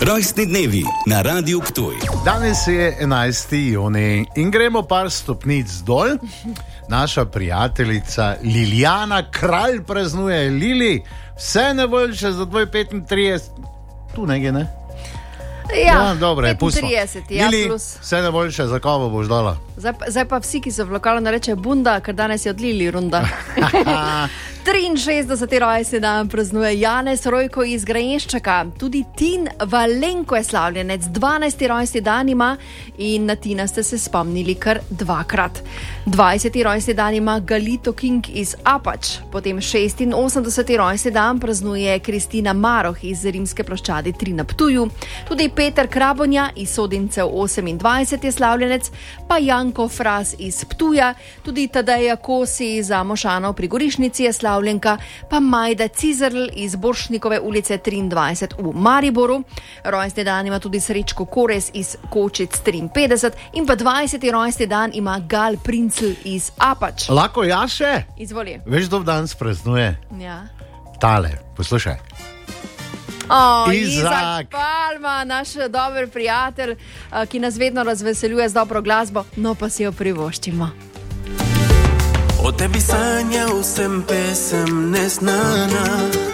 Rojstni dnevi na Radiu Ptuj. Danes je 11. junij in gremo par stopnic dol. Naša prijateljica Lilijana Kralj praznuje. Lili, vse najboljše za 35. Tu nekaj, ne? Ja, dobro, 35, ja, Lili, plus. vse najboljše, za kavo boš dala? Zdaj pa vsi, ki so v lokalu, nareče bunda, ker danes je od Lili runda. 63. rojstni dan praznuje Janez Rojko iz Grajenščaka. Tudi Tin Valenko je slavljenec. 12. rojstni dan ima in na Tina ste se spomnili kar dvakrat. 20. rojstni dan ima Galito King iz Apač. Potem 86. rojstni dan praznuje Kristina Maroh iz Rimske ploščadi 3 na Ptuju. Tudi Peter Krabonja iz Sodincev 28 je slavljenec, pa Janko Fras iz Ptuja. Tudi Tadeja Kosi iz Mošanov pri Gorišnici je slavljenka, pa Majda Cizrl iz Borštnikove ulice 23 v Mariboru. Rojstni dan ima tudi Srečko Kores iz Kočic 53 in pa 20. rojstni dan ima Gal Princl iz Apač. Lahko ja še? Izvoli. Veš, kdo danes praznuje? Ja. Tale, poslušaj. Izak Palma, naš dober prijatelj, ki nas vedno razveseljuje z dobro glasbo, no pa si jo privoščimo. O tebi sanjal sem pesem neznana.